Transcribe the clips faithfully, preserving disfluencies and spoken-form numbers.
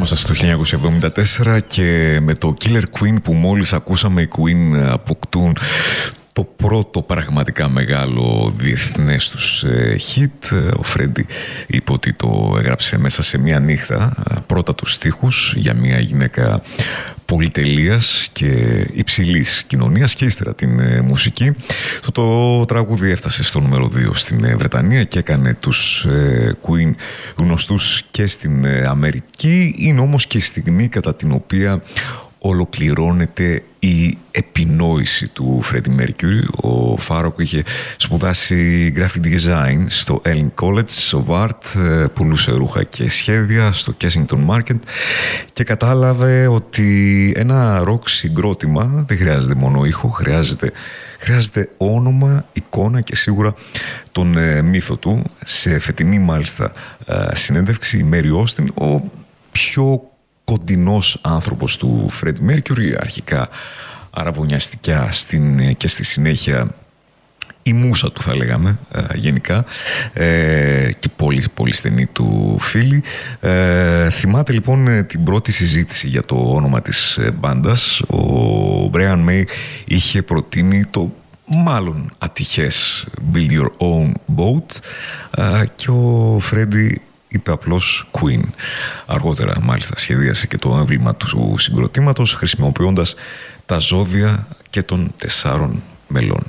Ερχόμαστε στο χίλια εννιακόσια εβδομήντα τέσσερα και με το Killer Queen που μόλις ακούσαμε, οι Queen αποκτούν το πρώτο πραγματικά μεγάλο διεθνές τους hit. Ο Φρέντι είπε ότι το έγραψε μέσα σε μία νύχτα, πρώτα τους στίχους για μία γυναίκα πολυτελείας και υψηλής κοινωνίας, και ύστερα την ε, μουσική. Το, το τραγούδι έφτασε στο νούμερο δύο στην ε, Βρετανία και έκανε τους ε, Queen γνωστούς και στην ε, Αμερική. Είναι όμως και η στιγμή κατά την οποία ολοκληρώνεται η επινόηση του Freddie Mercury. Ο Φάροκ είχε σπουδάσει graphic design στο Ellen College of Art, πουλούσε ρούχα και σχέδια στο Kensington Market και κατάλαβε ότι ένα ροκ συγκρότημα δεν χρειάζεται μόνο ήχο, χρειάζεται, χρειάζεται όνομα, εικόνα και σίγουρα τον ε, μύθο του. Σε φετινή μάλιστα ε, συνέντευξη, η Mary Austin, ο πιο κοντινός άνθρωπος του Freddie Mercury, αρχικά αραβωνιαστικά στην, και στη συνέχεια η μούσα του θα λέγαμε ε, γενικά ε, και πολύ, πολύ στενή του φίλη. Ε, θυμάται λοιπόν την πρώτη συζήτηση για το όνομα της μπάντας. Ο Brian May είχε προτείνει το μάλλον ατυχές Build Your Own Boat ε, και ο Freddie είπε απλώς Queen. Αργότερα μάλιστα σχεδίασε και το έμβλημα του συγκροτήματος χρησιμοποιώντας τα ζώδια και των τεσσάρων μελών.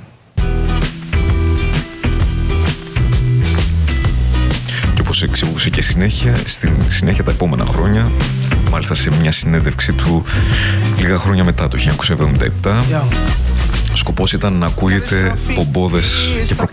Και όπως εξηγούσε και συνέχεια, στην συνέχεια τα επόμενα χρόνια, μάλιστα σε μια συνέντευξη του λίγα χρόνια μετά, το χίλια εννιακόσια εβδομήντα επτά, yeah. Σκοπός ήταν να ακούγεται πομπόδες και